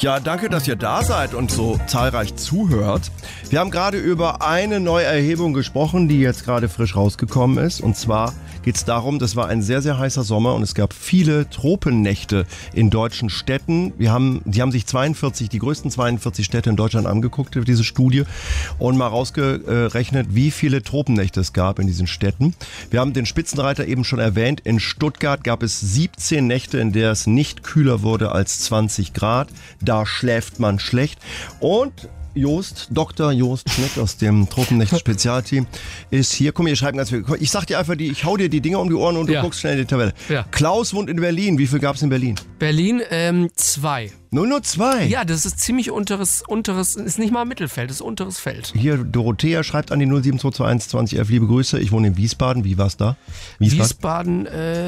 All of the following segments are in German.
Ja, danke, dass ihr da seid und so zahlreich zuhört. Wir haben gerade über eine neue Erhebung gesprochen, die jetzt gerade frisch rausgekommen ist. Und zwar geht es darum, das war ein sehr, sehr heißer Sommer und es gab viele Tropennächte in deutschen Städten. Die haben sich die größten 42 Städte in Deutschland angeguckt, diese Studie, und mal rausgerechnet, wie viele Tropennächte es gab in diesen Städten. Wir haben den Spitzenreiter eben schon erwähnt. In Stuttgart gab es 17 Nächte, in der es nicht kühler wurde als 20 Grad. Da schläft man schlecht. Und Dr. Jost Schmidt aus dem Tropennächte-Spezialteam ist hier. Komm, ihr schreiben ganz viel. Ich sag dir einfach, ich hau dir die Dinger um die Ohren und du guckst schnell in die Tabelle. Ja. Klaus wohnt in Berlin. Wie viel gab es in Berlin? Berlin, 2. Nur 2? Ja, das ist ziemlich unteres, ist nicht mal Mittelfeld, das ist unteres Feld. Hier, Dorothea schreibt an die 07221 2011, liebe Grüße. Ich wohne in Wiesbaden. Wie war's da? Wiesbaden,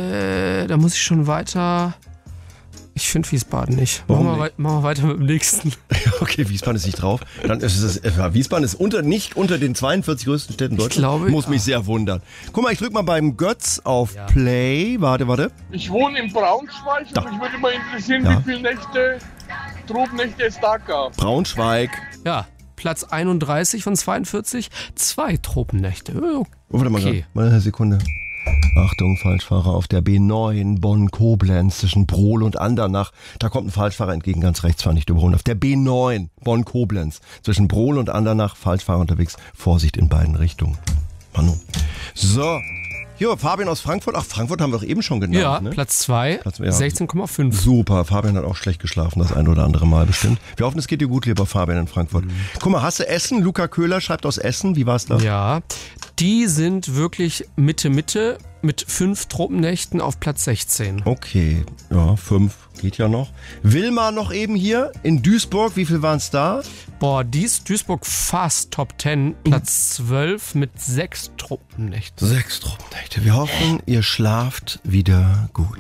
da muss ich schon weiter. Ich finde Wiesbaden nicht. Machen wir weiter mit dem nächsten. Okay, Wiesbaden ist nicht drauf. Dann ist es, Wiesbaden ist nicht unter den 42 größten Städten Deutschlands. Muss mich sehr wundern. Guck mal, ich drück mal beim Götz auf Play. Warte. Ich wohne in Braunschweig und mich würde mal interessieren, wie viele Tropennächte es da gab. Braunschweig. Ja, Platz 31 von 42. 2 Tropennächte. Okay. Warte mal eine Sekunde. Achtung, Falschfahrer auf der B9 Bonn-Koblenz zwischen Brohl und Andernach. Da kommt ein Falschfahrer entgegen, ganz rechts, fahr nicht überholen. Auf der B9 Bonn-Koblenz zwischen Brohl und Andernach, Falschfahrer unterwegs. Vorsicht in beiden Richtungen. Manu. So. Hier, Fabian aus Frankfurt. Ach, Frankfurt haben wir doch eben schon genannt. Ja, ne? Platz 2, 16,5. Super, Fabian hat auch schlecht geschlafen, das ein oder andere Mal bestimmt. Wir hoffen, es geht dir gut, lieber Fabian in Frankfurt. Guck mal, hast du Essen? Luca Köhler schreibt aus Essen. Wie war's da? Ja, die sind wirklich Mitte mit 5 Tropennächten auf Platz 16. Okay, ja, 5 geht ja noch. Wilma noch eben hier in Duisburg. Wie viel waren es da? Boah, Duisburg fast Top 10, Platz 12 mit 6 Tropennächten. 6 Tropennächte. Wir hoffen, ihr schlaft wieder gut.